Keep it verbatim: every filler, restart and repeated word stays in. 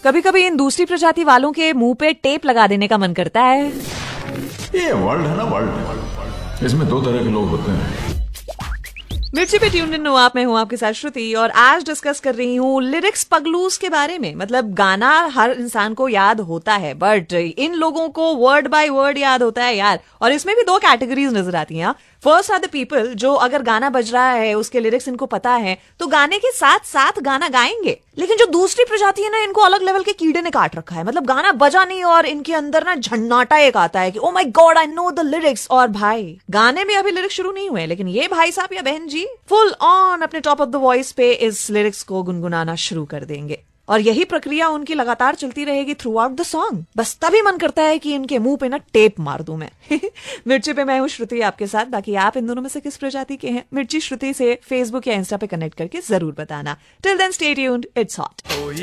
कभी कभी इन दूसरी प्रजाति वालों के मुंह पे टेप लगा देने का मन करता है। ये वर्ल्ड है ना, वर्ल्ड, इसमें दो तरह के लोग होते हैं। मिर्ची पे ट्यून इन आप, मैं हूँ आपके साथ श्रुति, और आज डिस्कस कर रही हूँ लिरिक्स पगलूस के बारे में। मतलब गाना हर इंसान को याद होता है, बट इन लोगों को वर्ड बाय वर्ड याद होता है यार। और इसमें भी दो कैटेगरीज नजर आती हैं। फर्स्ट आर द पीपल जो अगर गाना बज रहा है, उसके लिरिक्स इनको पता है, तो गाने के साथ साथ गाना गाएंगे। लेकिन जो दूसरी प्रजाति है ना, इनको अलग लेवल के कीड़े ने काट रखा है। मतलब गाना बजा नहीं और इनके अंदर ना झन्नाटा एक आता है कि oh my God I know the lyrics. और भाई गाने में अभी लिरिक्स शुरू नहीं हुए, लेकिन ये भाई साहब या बहन जी फुल ऑन अपने टॉप ऑफ द वॉइस पे इस लिरिक्स को गुनगुनाना शुरू कर देंगे। और यही प्रक्रिया उनकी लगातार चलती रहेगी थ्रू आउट द सॉन्ग। बस तभी मन करता है कि इनके मुंह पे ना टेप मार दूं मैं। मिर्ची पे मैं हूँ श्रुति आपके साथ। बाकी आप इन दोनों में से किस प्रजाति के हैं? मिर्ची श्रुति से फेसबुक या इंस्टा पे कनेक्ट करके जरूर बताना। Till then stay tuned, it's hot.